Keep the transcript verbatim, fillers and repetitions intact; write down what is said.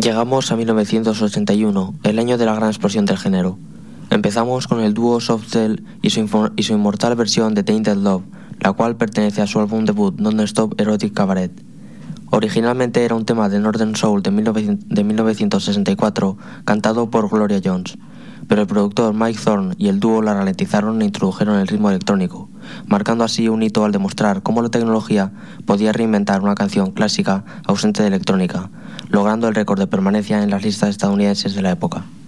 Llegamos a mil novecientos ochenta y uno, el año de la gran explosión del género. Empezamos con el dúo Soft Cell y su, infor- y su inmortal versión de Tainted Love, la cual pertenece a su álbum debut Non-Stop Erotic Cabaret. Originalmente era un tema de Northern Soul de, mil novecientos sesenta y cuatro, cantado por Gloria Jones, pero el productor Mike Thorne y el dúo la ralentizaron e introdujeron el ritmo electrónico, marcando así un hito al demostrar cómo la tecnología podía reinventar una canción clásica ausente de electrónica, logrando el récord de permanencia en las listas estadounidenses de la época.